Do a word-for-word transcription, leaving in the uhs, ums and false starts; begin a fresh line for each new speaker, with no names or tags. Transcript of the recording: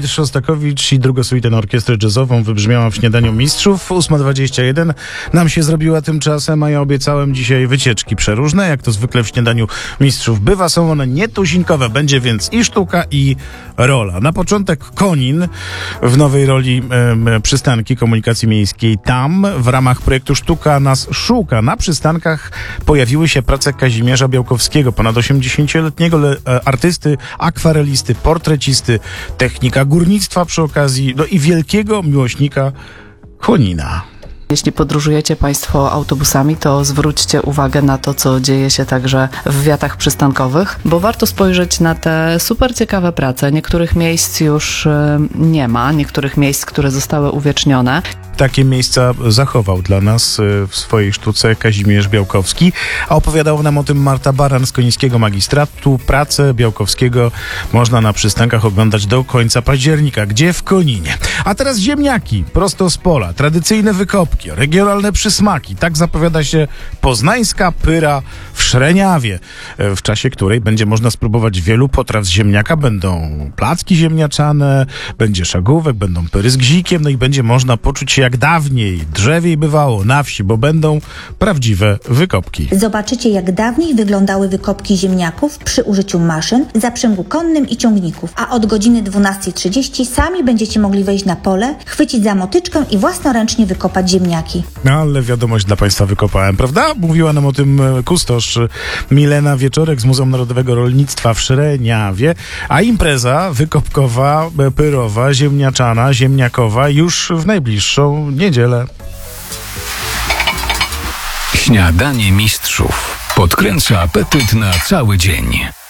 Dawid Szostakowicz i drugosuiten orkiestrę jazzową wybrzmiała w Śniadaniu Mistrzów. ósma dwadzieścia jeden nam się zrobiła tymczasem, a ja obiecałem dzisiaj wycieczki przeróżne, jak to zwykle w Śniadaniu Mistrzów bywa. Są one nietuzinkowe, będzie więc i sztuka, i rola. Na początek Konin w nowej roli e, przystanki komunikacji miejskiej. Tam w ramach projektu Sztuka nas szuka. Na przystankach pojawiły się prace Kazimierza Białkowskiego, ponad osiemdziesięcioletniego le, e, artysty, akwarelisty, portrecisty, technika górnictwa przy okazji, no i wielkiego miłośnika Konina.
Jeśli podróżujecie Państwo autobusami, to zwróćcie uwagę na to, co dzieje się także w wiatach przystankowych, bo warto spojrzeć na te super ciekawe prace. Niektórych miejsc już nie ma, niektórych miejsc, które zostały uwiecznione.
Takie miejsca zachował dla nas w swojej sztuce Kazimierz Białkowski, a opowiadała nam o tym Marta Baran z Konińskiego Magistratu. Pracę Białkowskiego można na przystankach oglądać do końca października. Gdzie? W Koninie. A teraz ziemniaki, prosto z pola, tradycyjne wykopki, regionalne przysmaki. Tak zapowiada się poznańska pyra w Szreniawie, w czasie której będzie można spróbować wielu potraw z ziemniaka. Będą placki ziemniaczane, będzie szagówek, będą pyry z gzikiem, no i będzie można poczuć się jak dawniej, drzewiej bywało na wsi, bo będą prawdziwe wykopki.
Zobaczycie, jak dawniej wyglądały wykopki ziemniaków przy użyciu maszyn, zaprzęgu konnym i ciągników. A od godziny dwunastej trzydzieści sami będziecie mogli wejść na pole, chwycić za motyczkę i własnoręcznie wykopać ziemniaki.
No, ale wiadomość dla Państwa wykopałem, prawda? Mówiła nam o tym kustosz Milena Wieczorek z Muzeum Narodowego Rolnictwa w Szreniawie, a impreza wykopkowa, pyrowa, ziemniaczana, ziemniakowa już w najbliższą niedzielę.
Śniadanie Mistrzów podkręca apetyt na cały dzień.